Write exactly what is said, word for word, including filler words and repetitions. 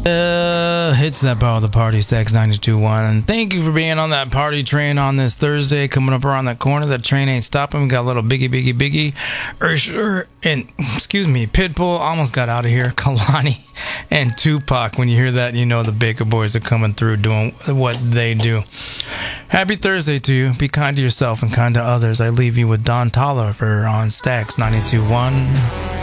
Uh, hits that power of the party, Stacks ninety-two point one. Thank you for being on that party train on this Thursday. Coming up around that corner, that train ain't stopping. We got a little Biggie, Biggie, Biggie, Usher, and, excuse me, Pitbull almost got out of here. Kalani and Tupac. When you hear that, you know the Baker Boys are coming through doing what they do. Happy Thursday to you. Be kind to yourself and kind to others. I leave you with Don Tolliver on Stacks ninety-two point one.